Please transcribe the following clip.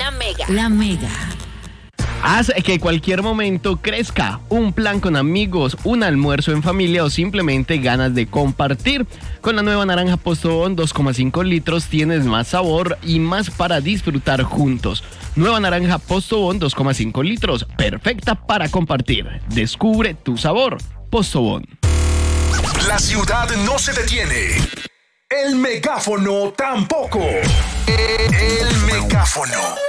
La Mega. La Mega. Haz que cualquier momento crezca. Un plan con amigos, un almuerzo en familia o simplemente ganas de compartir. Con la nueva naranja Postobón 2,5 litros tienes más sabor y más para disfrutar juntos. Nueva naranja Postobón 2,5 litros, perfecta para compartir. Descubre tu sabor. Postobón. La ciudad no se detiene. El megáfono tampoco. El megáfono.